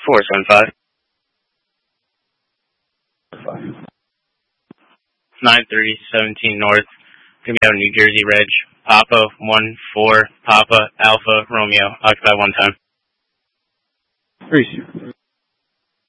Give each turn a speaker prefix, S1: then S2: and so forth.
S1: 475. 9317 North. Gonna be out of New Jersey Reg. Papa 14 Papa Alpha Romeo. Occupy 1 time.
S2: 3